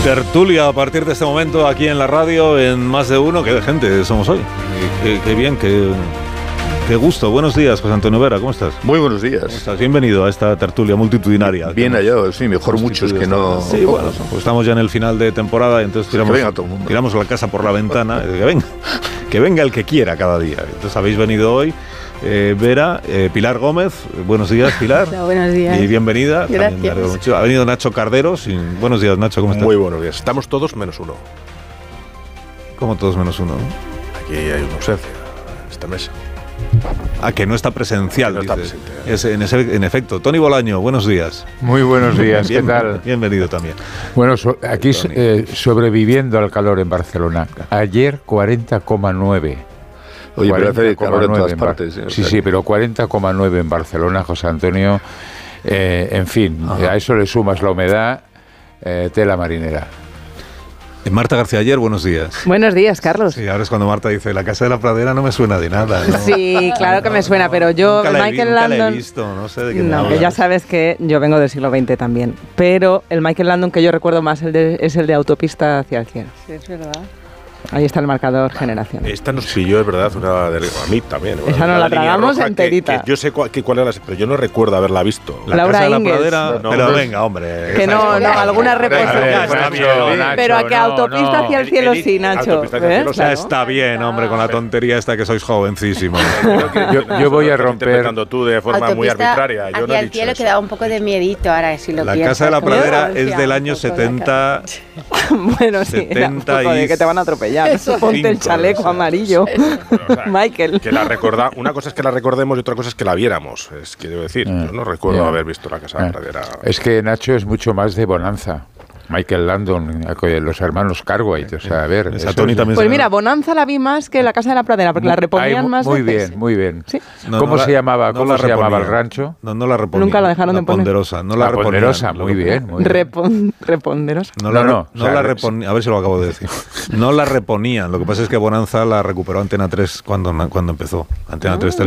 Tertulia a partir de este momento aquí en la radio en Más de Uno. Qué de gente somos hoy. Qué bien, qué gusto. Buenos días, José Antonio Vera, ¿cómo estás? Muy buenos días. ¿Cómo estás? Bienvenido a esta tertulia multitudinaria. Bien hallado, sí, mejor muchos que no. Sí, bueno, pues estamos ya en el final de temporada, entonces tiramos la casa por la ventana. Que venga el que quiera cada día. Entonces habéis venido hoy. Vera, Pilar Gómez, buenos días, Pilar. Hola, buenos días. Y bienvenida. Gracias. Ha venido Nacho Carderos. Buenos días, Nacho, ¿cómo estás? Muy buenos días. Estamos todos menos uno. ¿Cómo todos menos uno? Aquí hay una ausencia en esta mesa. Que no está presencial. No está presente. En efecto. Tony Bolaño, buenos días. Muy buenos días, ¿qué tal? Bienvenido también. Bueno, aquí sobreviviendo al calor en Barcelona. Ayer 40,9. Oye, pero hace calor en todas partes. Sí, pero 40,9 en Barcelona, José Antonio. En fin, a eso le sumas la humedad, tela marinera. Marta García Aller, buenos días. Buenos días, Carlos. Sí, ahora es cuando Marta dice, la Casa de la Pradera no me suena de nada, ¿no? Sí, claro que me suena, pero yo, Michael Landon... Nunca la he visto, no sé de qué No, que ya sabes que yo vengo del siglo XX también, pero el Michael Landon que yo recuerdo más es el de Autopista hacia el cielo. Sí, es verdad. Ahí está el marcador generación. Esta nos pilló, es verdad, a mí también. Esa nos la tragamos enterita. Que yo sé cuál era, pero yo no recuerdo haberla visto. La Laura Casa de la Ingalls. Pradera, No, pero no, venga, hombre. Que no, alguna reposición. Pero a que no, Autopista hacia el cielo sí, Nacho. Autopista hacia el cielo, Ya está bien, hombre, con la tontería esta que sois jovencísimos. Yo voy a romper... Interpretando tú de forma muy arbitraria. Yo no he Hacia el dicho cielo eso. que da un poco de miedito ahora, si lo La piensas. Casa de la Como Pradera que es del año un poco la 70... Bueno, sí, era un poco de que te van a atropellar. Ponte el chaleco amarillo. O sea, Michael. Que una cosa es que la recordemos y otra cosa es que la viéramos. Es que debo decir, yo no recuerdo haber visto la Casa de la Pradera. Es que Nacho es mucho más de Bonanza. Michael Landon, los hermanos Cartwright, o sea, a ver... Esa Tony también Pues se mira, Bonanza la vi más que la Casa de la Pradera, porque la reponían más muy veces. bien, muy bien. ¿Sí? ¿Cómo se llamaba el rancho? No la reponían. Nunca la dejaron de poner. Ponderosa, no la La reponían. Ponderosa, muy bien. Reponderosa. No la reponían, a ver si lo acabo de decir. No la reponían, lo que pasa es que Bonanza la recuperó Antena 3 cuando empezó. Antena 3